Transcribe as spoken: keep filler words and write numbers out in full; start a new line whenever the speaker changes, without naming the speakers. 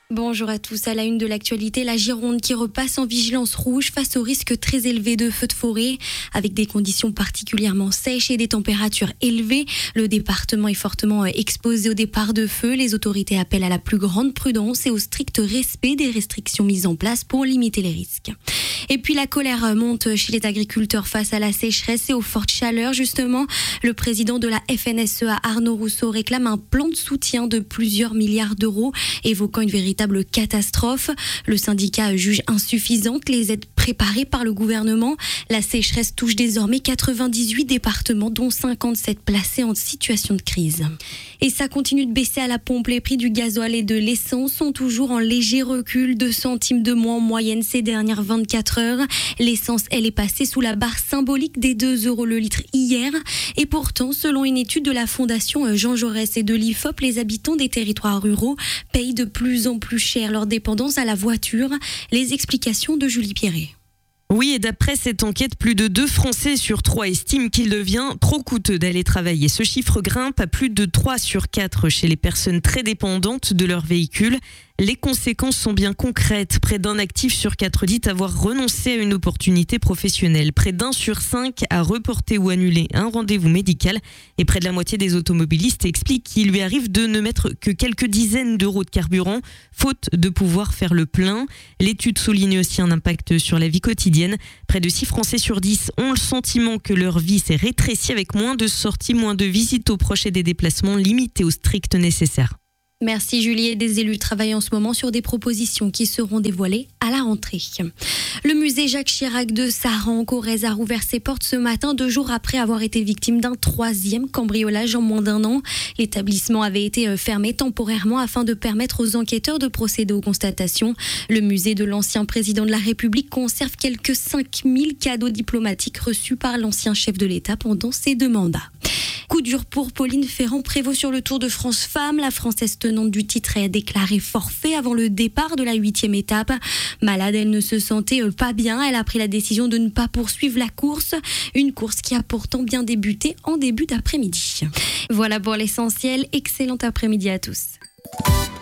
Bonjour à tous. À la une de l'actualité, la Gironde qui repasse en vigilance rouge face au risque très élevé de feux de forêt. Avec des conditions particulièrement sèches et des températures élevées, le département est fortement exposé au départ de feux. Les autorités appellent à la plus grande prudence et au strict respect des restrictions mises en place pour limiter les risques. Et puis la colère monte chez les agriculteurs face à la sécheresse et aux fortes chaleurs. Justement, le président de la F N S E A, Arnaud Rousseau, réclame un plan de soutien de plusieurs milliards d'euros, évoquant une véritable catastrophe. Le syndicat juge insuffisantes les aides préparées par le gouvernement. La sécheresse touche désormais quatre-vingt-dix-huit départements, dont cinquante-sept placés en situation de crise. Et ça continue de baisser à la pompe. Les prix du gasoil et de l'essence sont toujours en léger recul, deux centimes de moins en moyenne ces dernières vingt-quatre heures. L'essence, elle est passée sous la barre symbolique des deux euros le litre hier. Et pourtant, selon une étude de la Fondation Jean Jaurès et de l'I F O P, les habitants des territoires ruraux payent de plus en plus cher leur dépendance à la voiture. Les explications de Julie Pierret.
Oui, et d'après cette enquête, plus de deux Français sur trois estiment qu'il devient trop coûteux d'aller travailler. Ce chiffre grimpe à plus de trois sur quatre chez les personnes très dépendantes de leur véhicule. Les conséquences sont bien concrètes. Près d'un actif sur quatre dit avoir renoncé à une opportunité professionnelle. Près d'un sur cinq a reporté ou annulé un rendez-vous médical. Et près de la moitié des automobilistes expliquent qu'il lui arrive de ne mettre que quelques dizaines d'euros de carburant, faute de pouvoir faire le plein. L'étude souligne aussi un impact sur la vie quotidienne. Près de six Français sur dix ont le sentiment que leur vie s'est rétrécie avec moins de sorties, moins de visites aux proches et des déplacements limités au strict nécessaire.
Merci Julie. Et des élus travaillent en ce moment sur des propositions qui seront dévoilées à la rentrée. Le musée Jacques Chirac de Saran-en-Corrèze a rouvert ses portes ce matin, deux jours après avoir été victime d'un troisième cambriolage en moins d'un an. L'établissement avait été fermé temporairement afin de permettre aux enquêteurs de procéder aux constatations. Le musée de l'ancien président de la République conserve quelques cinq mille cadeaux diplomatiques reçus par l'ancien chef de l'État pendant ses deux mandats. Coup dur pour Pauline Ferrand-Prévot sur le Tour de France Femmes. La Française tenante du titre a déclaré forfait avant le départ de la huitième étape. Malade, elle ne se sentait pas bien. Elle a pris la décision de ne pas poursuivre la course. Une course qui a pourtant bien débuté en début d'après-midi. Voilà pour l'essentiel. Excellent après-midi à tous.